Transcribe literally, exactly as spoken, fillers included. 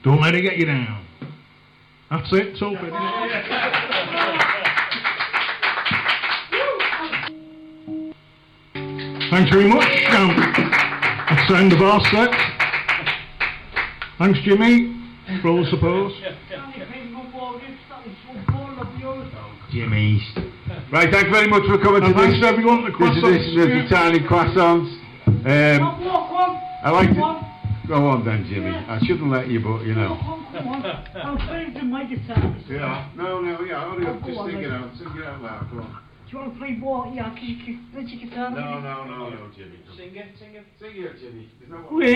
Don't let it get you down. That's it, it's open. Thanks very much. Um, that's the end of our set. Thanks, Jimmy, for all the support. Jimmy's. Right, thanks very much for coming And to thanks this, to everyone at the this edition of the Tiny Croissants. Um, I like to... Go on then, Jimmy. I shouldn't let you, but you know. I'm playing to my guitar. Yeah. No, no, yeah. Hurry up. Just sing it out. Sing it out loud. Come on. Do you want to play ball? Yeah, can you play your guitar? No, no, no, no, Jimmy. Sing it, sing it. Sing it, Jimmy. There's no... We